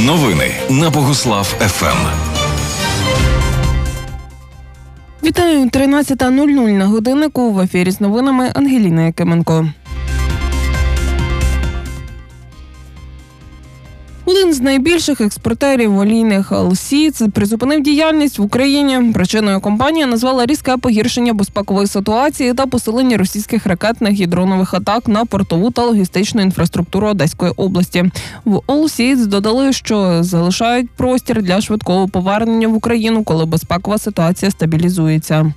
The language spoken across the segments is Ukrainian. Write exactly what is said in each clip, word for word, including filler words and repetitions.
Новини на Богуслав еф ем. Вітаю, тринадцята нуль нуль на годиннику. В ефірі з новинами Ангеліна Якименко. Один з найбільших експортерів олійних ел сі призупинив діяльність в Україні. Причиною компанія назвала різке погіршення безпекової ситуації та посилення російських ракетних і дронових атак на портову та логістичну інфраструктуру Одеської області. В ел сі додали, що залишають простір для швидкого повернення в Україну, коли безпекова ситуація стабілізується.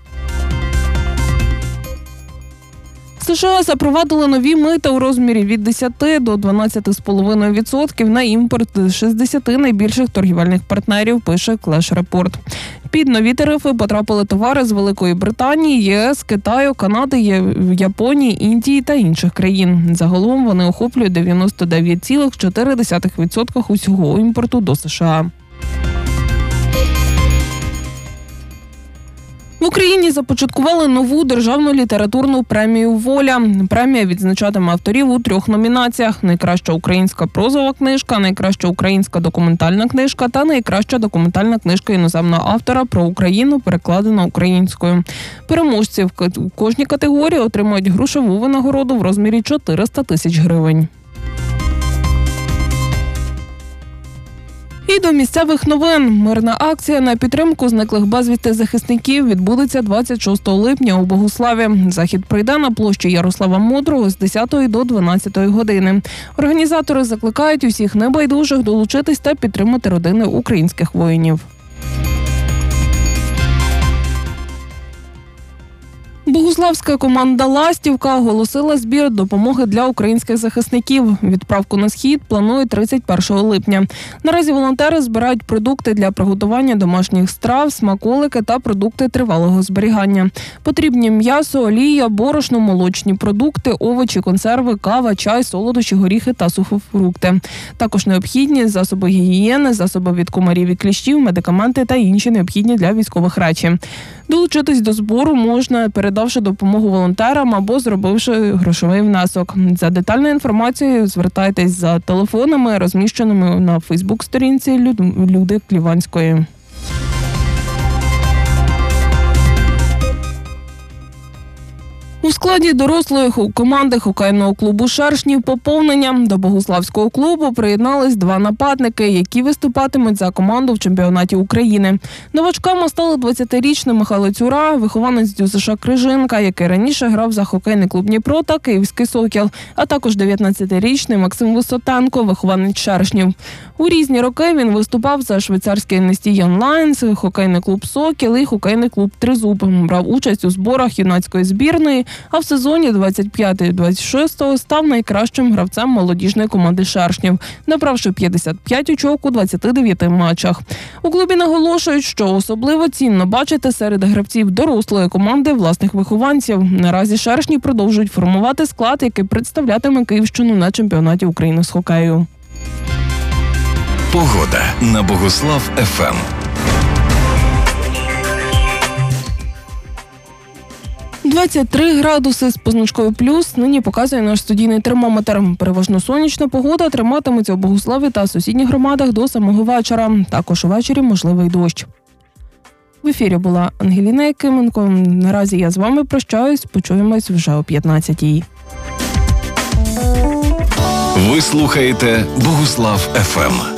США запровадили нові мита у розмірі від десяти до дванадцяти цілих п'ять десятих відсотка на імпорт шістдесяти найбільших торгівельних партнерів, пише Clash Report. Під нові тарифи потрапили товари з Великої Британії, ЄС, Китаю, Канади, Японії, Індії та інших країн. Загалом вони охоплюють дев'яносто дев'ять цілих чотири десятих відсотка усього імпорту до США. В Україні започаткували нову державну літературну премію «Воля». Премія відзначатиме авторів у трьох номінаціях – найкраща українська прозова книжка, найкраща українська документальна книжка та найкраща документальна книжка іноземного автора про Україну, перекладена українською. Переможці в кожній категорії отримують грошову винагороду в розмірі чотириста тисяч гривень. І до місцевих новин. Мирна акція на підтримку зниклих безвісти захисників відбудеться двадцять шостого липня у Богуславі. Захід пройде на площі Ярослава Мудрого з десятої до дванадцятої години. Організатори закликають усіх небайдужих долучитись та підтримати родини українських воїнів. Богуславська команда «Ластівка» оголосила збір допомоги для українських захисників. Відправку на схід планують тридцять першого липня. Наразі волонтери збирають продукти для приготування домашніх страв, смаколики та продукти тривалого зберігання. Потрібні м'ясо, олія, борошно, молочні продукти, овочі, консерви, кава, чай, солодощі, горіхи та сухофрукти. Також необхідні засоби гігієни, засоби від комарів і кліщів, медикаменти та інші необхідні для військових речі. Долучитись до збору можна, передавши допомогу волонтерам або зробивши грошовий внесок. За детальною інформацією звертайтесь за телефонами, розміщеними на Фейсбук-сторінці Люди Кліванської. У складі дорослої команди хокейного клубу «Шершні» поповнення. До Богуславського клубу приєднались два нападники, які виступатимуть за команду в чемпіонаті України. Новачками стали двадцятирічний Михайло Цюра, вихованець ДЮСШ Крижинка, який раніше грав за хокейний клуб «Дніпро» та Київський «Сокіл», а також дев'ятнадцятирічний Максим Висотенко, вихованець «Шершнів». У різні роки він виступав за швейцарський Нестіян Лайнс, хокейний клуб «Сокіл» і хокейний клуб «Тризуб». Брав участь у зборах юнацької збірної, а в сезоні двадцять п'ятий - двадцять шостий став найкращим гравцем молодіжної команди «Шершнів», набравши п'ятдесят п'ять очок у двадцяти дев'яти матчах. У клубі наголошують, що особливо цінно бачити серед гравців дорослої команди власних вихованців. Наразі «Шершні» продовжують формувати склад, який представлятиме Київщину на чемпіонаті України з хокею. Погода на Богуслав еф ем. двадцять три градуси з позначкою плюс нині показує наш студійний термометр. Переважно сонячна погода триматиметься у Богуславі та сусідніх громадах до самого вечора. Також увечері можливий дощ. В ефірі була Ангеліна Якименко. Наразі я з вами прощаюсь. Почуємось вже о п'ятнадцятій. Ви слухаєте Богуслав еф ем.